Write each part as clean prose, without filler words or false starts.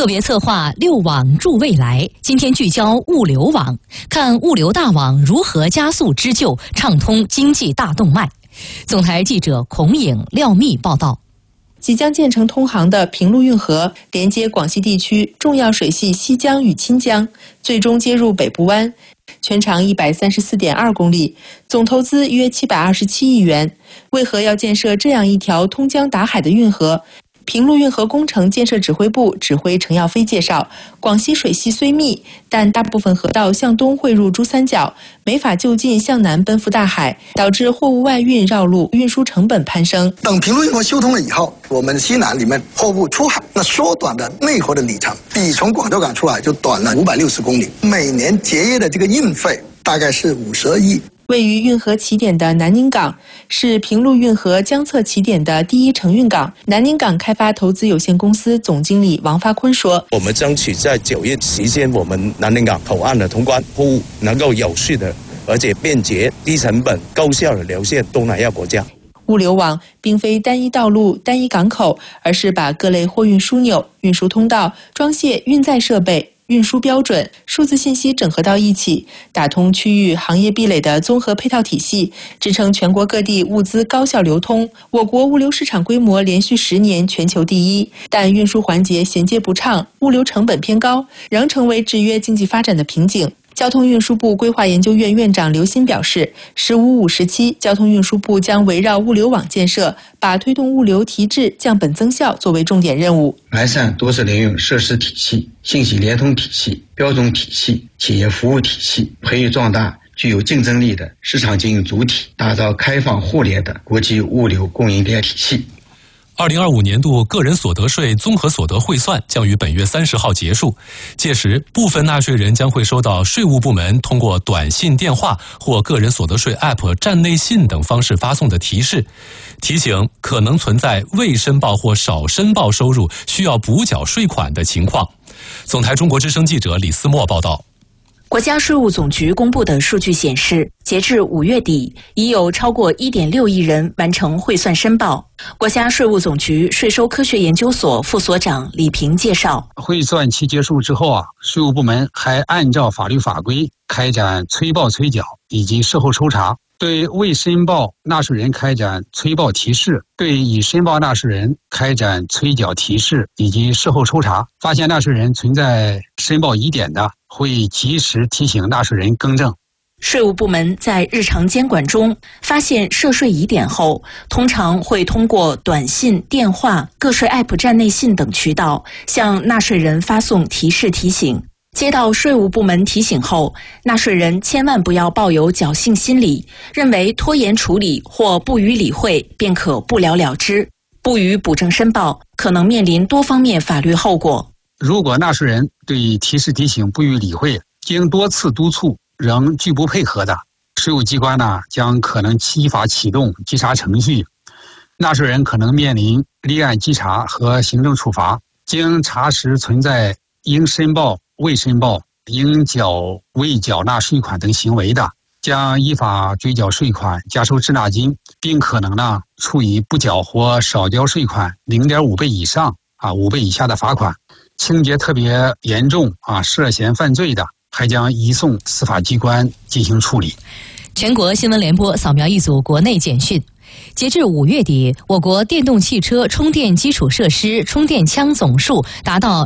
特别策划六网助未来，今天聚焦物流网，看物流大网如何加速织就，畅通经济大动脉。总台记者孔颖、廖密报道。 即将建成通航的平陆运河，连接广西地区重要水系西江与钦江，最终接入北部湾，全长134.2公里，总投资约727亿元。为何要建设这样一条通江达海的运河？平陆运河工程建设指挥部指挥程耀飞介绍，广西水系虽密，但大部分河道向东汇入珠三角，没法就近向南奔赴大海，导致货物外运绕路，运输成本攀升。 等平陆运河修通了以后，我们西南里面货物出海，那缩短的内河的里程，比从广州港出海就短了560公里，每年节约的这个运费大概是52亿。 位于运河起点的南宁港是平陆运河江侧起点的第一承运港。南宁港开发投资有限公司总经理王发坤说：“ 我们争取在9月实现我们南宁港口岸的通关，货物能够有序的而且便捷、低成本、高效的流向东南亚国家。” 物流网并非单一道路、单一港口，而是把各类货运枢纽、运输通道、装卸运载设备、运输标准、数字信息整合到一起，打通区域行业壁垒的综合配套体系，支撑全国各地物资高效流通。我国物流市场规模连续10年全球第一，但运输环节衔接不畅，物流成本偏高，仍成为制约经济发展的瓶颈。交通运输部规划研究院院长刘鑫表示，“15-5时期，交通运输部将围绕物流网建设，把推动物流提质、降本增效作为重点任务， 完善多式联运设施体系、信息联通体系、标准体系、企业服务体系，培育壮大具有竞争力的市场经营主体，打造开放互联的国际物流供应链体系。 2025年度个人所得税综合所得汇算将于本月30号结束，届时部分纳税人将会收到税务部门通过短信、电话或个人所得税 App 站内信等方式发送的提示，提醒可能存在未申报或少申报收入需要补缴税款的情况。总台中国之声记者李思墨报道。 国家税务总局公布的数据显示，截至5月底，已有超过1.6亿人完成汇算申报。国家税务总局税收科学研究所副所长李平介绍， 汇算期结束之后税务部门还按照法律法规开展催报催缴以及事后抽查，对未申报纳税人开展催报提示，对已申报纳税人开展催缴提示以及事后抽查，发现纳税人存在申报疑点的，会及时提醒纳税人更正。 税务部门在日常监管中发现涉税疑点后，通常会通过短信、电话、个税 App 站内信等渠道向纳税人发送提示提醒。接到税务部门提醒后，纳税人千万不要抱有侥幸心理，认为拖延处理或不予理会便可不了了之，不予补正申报，可能面临多方面法律后果。 如果纳税人对提示提醒不予理会，经多次督促仍拒不配合的，税务机关将可能依法启动稽查程序，纳税人可能面临立案稽查和行政处罚。经查实存在应申报、未申报、应缴未缴纳税款等行为的，将依法追缴税款、加收滞纳金，并可能处以不缴或少交税款0.5倍以上5倍以下的罚款。情节特别严重涉嫌犯罪的，还将移送司法机关进行处理。 全国新闻联播扫描一组国内简讯。截至5月底，我国电动汽车充电基础设施充电枪总数达到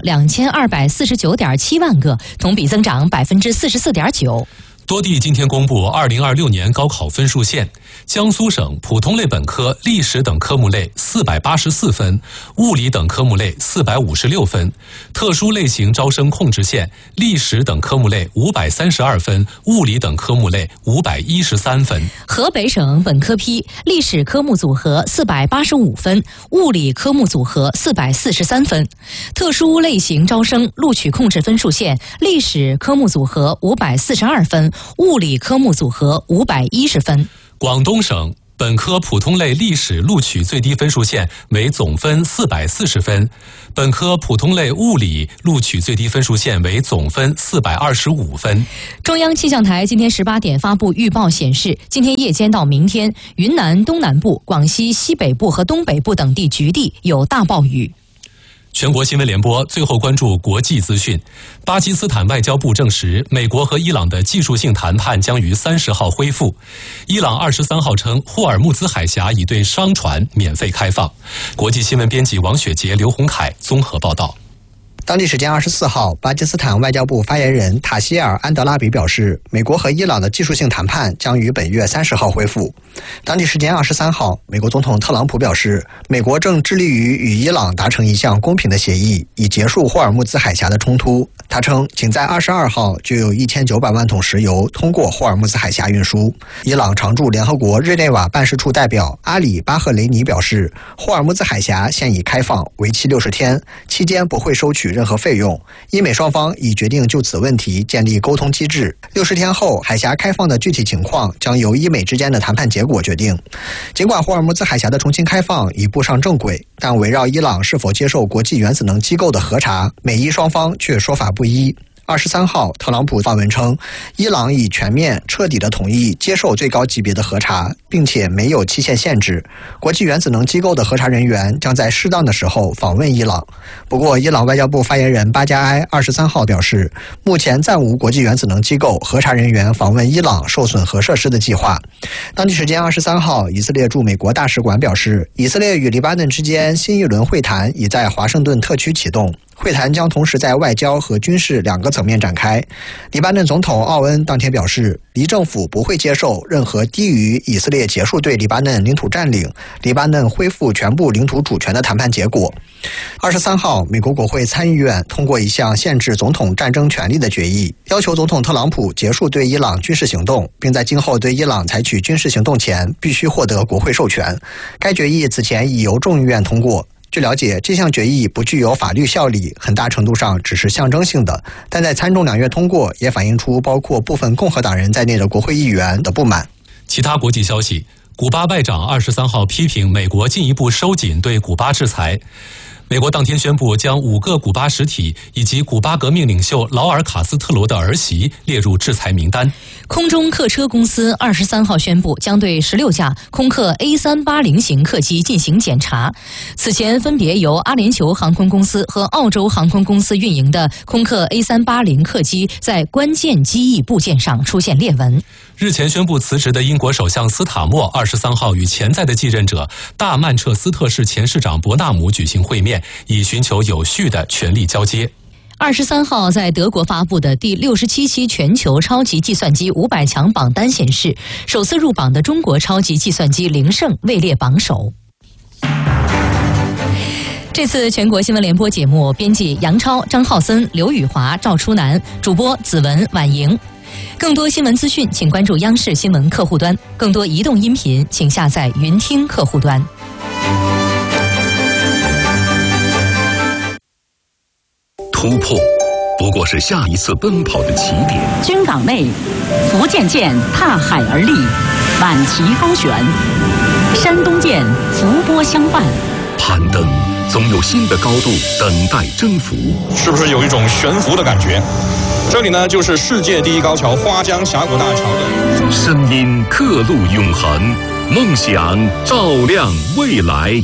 2249.7万个，同比增长44.9%。 多地今天公布2026年高考分数线，江苏省普通类本科历史等科目类484分，物理等科目类456分；特殊类型招生控制线，历史等科目类532分，物理等科目类513分。 河北省本科批历史科目组合485分，物理科目组合443分；特殊类型招生录取控制分数线，历史科目组合542分，物理科目组合510分。 广东省本科普通类历史录取最低分数线为总分440分，本科普通类物理录取最低分数线为总分425分。 中央气象台今天18点发布预报显示，今天夜间到明天，云南东南部、广西西北部和东北部等地局地有大暴雨。 全国新闻联播最后关注国际资讯。巴基斯坦外交部证实，美国和伊朗的技术性谈判将于30号恢复。伊朗23号称，霍尔木兹海峡已对商船免费开放。国际新闻编辑王雪杰、刘洪凯综合报道。 当地时间24号，巴基斯坦外交部发言人塔希尔·安德拉比表示，美国和伊朗的技术性谈判将于本月30号恢复。当地时间23号，美国总统特朗普表示，美国正致力于与伊朗达成一项公平的协议，以结束霍尔木兹海峡的冲突。他称，仅在22号就有1900万桶石油通过霍尔木兹海峡运输。伊朗常驻联合国日内瓦办事处代表阿里·巴赫雷尼表示，霍尔木兹海峡现已开放，为期60天，期间不会收取任何费用。伊美双方已决定就此问题建立沟通机制。60天后，海峡开放的具体情况将由伊美之间的谈判结果决定。尽管霍尔木兹海峡的重新开放已步上正轨，但围绕伊朗是否接受国际原子能机构的核查，美伊双方却说法不一。23号，特朗普发文称，伊朗已全面彻底的同意接受最高级别的核查，并且没有期限限制。国际原子能机构的核查人员将在适当的时候访问伊朗。不过，伊朗外交部发言人巴加埃23号表示，目前暂无国际原子能机构核查人员访问伊朗受损核设施的计划。当地时间23号，以色列驻美国大使馆表示，以色列与黎巴嫩之间新一轮会谈已在华盛顿特区启动。会谈将同时在外交和军事2个层面展开。黎巴嫩总统奥恩当天表示，黎政府不会接受任何低于以色列结束对黎巴嫩领土占领、黎巴嫩恢复全部领土主权的谈判结果。23号，美国国会参议院通过一项限制总统战争权利的决议，要求总统特朗普结束对伊朗军事行动，并在今后对伊朗采取军事行动前必须获得国会授权。该决议此前已由众议院通过。据了解，这项决议不具有法律效力，很大程度上只是象征性的，但在参众两院通过，也反映出包括部分共和党人在内的国会议员的不满。 其他国际消息，古巴外长23号批评美国进一步收紧对古巴制裁。美国当天宣布将5个古巴实体以及古巴革命领袖劳尔·卡斯特罗的儿媳列入制裁名单。 空中客车公司23号宣布将对16架空客 A380 型客机进行检查。此前分别由阿联酋航空公司和澳洲航空公司运营的空客 A380 客机在关键机翼部件上出现裂纹。 日前宣布辞职的英国首相斯塔默23号与潜在的继任者大曼彻斯特市前市长伯纳姆举行会面，以寻求有序的权力交接。 23号在德国发布的第67期全球超级计算机500强榜单显示，首次入榜的中国超级计算机凌盛位列榜首。这次全国新闻联播节目编辑杨超、张浩森、刘宇华、赵初南，主播子文、婉莹。更多新闻资讯请关注央视新闻客户端，更多移动音频请下载云听客户端。 突破不过是下一次奔跑的起点。 军港内，福建舰踏海而立，挽旗高悬；山东舰伏波相伴。 攀登总有新的高度等待征服， 是不是有一种悬浮的感觉？这里呢，就是世界第一高桥花江峡谷大桥的声音，刻录永恒，梦想照亮未来。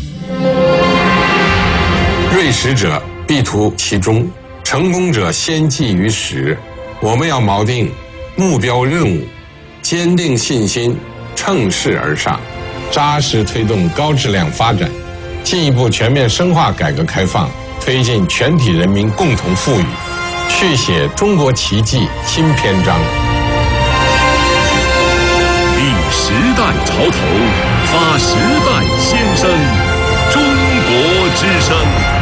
锐实者必图其中，成功者先记于始。我们要锚定目标任务，坚定信心，乘势而上，扎实推动高质量发展，进一步全面深化改革开放，推进全体人民共同富裕，续写中国奇迹新篇章。 立时代潮头，发时代先声，中国之声。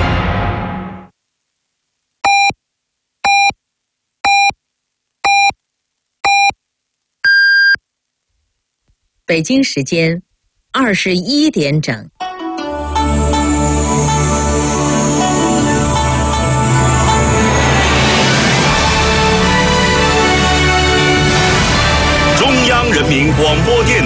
北京时间21点整。 中央人民广播电